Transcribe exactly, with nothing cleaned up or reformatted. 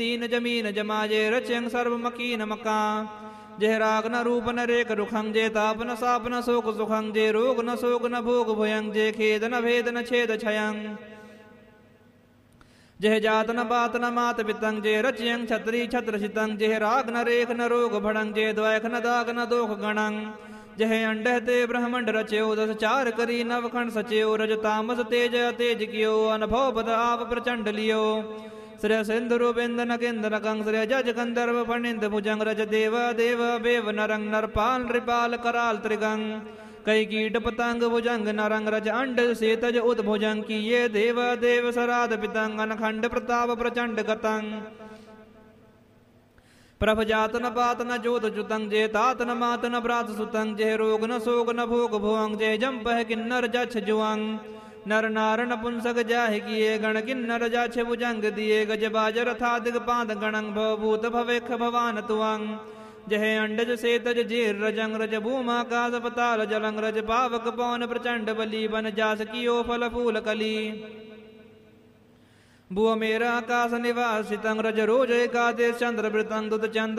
तीन जमीन जमाजे रचयं सर्व मकीन मका जह राग न रूप न रेख रुखं जे ताप न साप न शोक सुखं जे रोग न शोक न भोग भयं जे खेद न भेद न छेद छयं जह जात न बात न मात पितंग जे रचयं छत्री छत्र शितं जेह राग न रेख न रोग भड़ंग जे द्वैख न दाग न दोख गणं जह अंडह ते ब्रह्मंड रच्यो दस चार करी नवखंड सच्यो रज तामस तेज तेज कियो अनुभव पद आप प्रचंड लियो श्रेय सिंधु रूपेन्द्र नकेन्द्र कंग श्रेय जज गंधर्व फणिंद भुजंग रज देव देव बेव नरंग नरपाल नृपाल कराल त्रिगंग कई कीट पतंग भुजंग नरंग रज अंड सेतज उद भुजंग की ये देव देव सराध पितंग अनखंड प्रताप प्रचंड गतंग प्रभ जात न पात न जोत जुतंग जे तात न मात न भ्रात सुतंग जे रोग न शोक न भोग भुवंग जे जम्पह किन्नर जछ जुवंग नर नार नपुंसक जाहि किए गण किन्नर जाछ भुजंग दिए गज बाजर था दिगपाद गणंग भवभूत भवेख भवान तुअंग जह अंडज सेतज जीर रजंग रज भूमाकाश पताल जलंग रज पावक पवन प्रचंड बली बन जास कियो फल फूल कली भुव मेरा आकाश निवासितं रज रोज एकादेश चंद्र वृतंग दुत चंद्र